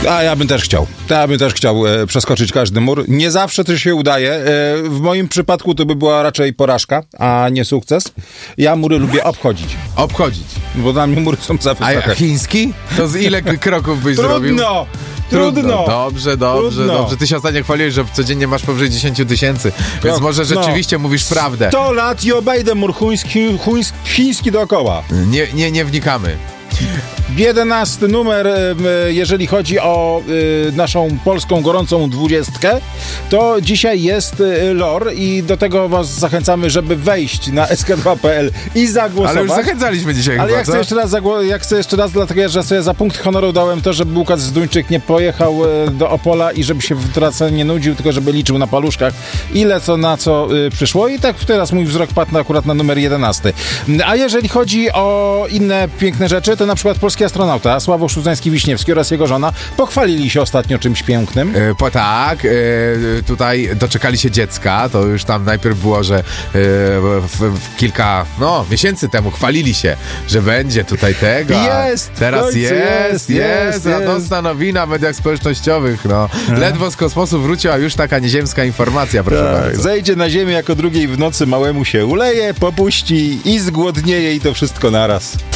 A ja bym też chciał. Przeskoczyć każdy mur. Nie zawsze to się udaje. W moim przypadku to by była raczej porażka, a nie sukces. Ja mury lubię obchodzić. Bo dla mnie mury są za wysokie. A chiński? To z ile kroków byś zrobił? Trudno. Dobrze. Ty się ostatnio chwaliłeś, że codziennie masz powyżej 10 000, więc może rzeczywiście mówisz prawdę. 100 lat i obejdę mur chiński dookoła. Nie wnikamy. 11 numer, jeżeli chodzi o naszą polską gorącą 20, to dzisiaj jest LOR i do tego was zachęcamy, żeby wejść na sk2.pl i zagłosować. Ale już zachęcaliśmy dzisiaj. Ale chyba, ja chcę jeszcze raz, dlatego że sobie za punkt honoru dałem to, żeby Łukasz Zduńczyk nie pojechał do Opola i żeby się w trasę nie nudził, tylko żeby liczył na paluszkach, ile co na co przyszło. I tak teraz mój wzrok padł akurat na numer 11. A jeżeli chodzi o inne piękne rzeczy, to na przykład polski astronauta Sławomir Szudzański-Wiśniewski oraz jego żona pochwalili się ostatnio czymś pięknym. Tutaj doczekali się dziecka. To już tam najpierw było, że kilka miesięcy temu chwalili się, że będzie tutaj tego. Teraz jest. Radosna nowina w mediach społecznościowych. Ledwo z kosmosu wrócił, a już taka nieziemska informacja, proszę bardzo. Zejdzie na ziemię jako drugiej w nocy, małemu się uleje, popuści i zgłodnieje i to wszystko naraz.